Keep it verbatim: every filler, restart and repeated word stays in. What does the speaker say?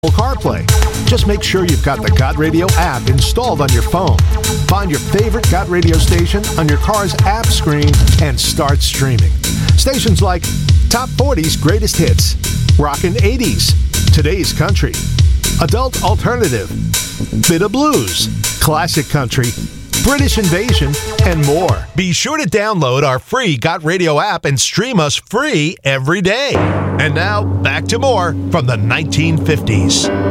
CarPlay. Just make sure you've got the Got Radio app installed on your phone. Find your favorite Got Radio station on your car's app screen and start streaming. Stations like Top forty's Greatest Hits, Rockin' eighties, Today's Country, Adult Alternative, Bit of Blues, Classic Country, British Invasion, and more. Be sure to download our free Got Radio app and stream us free every day. And now, back to more from the nineteen fifties.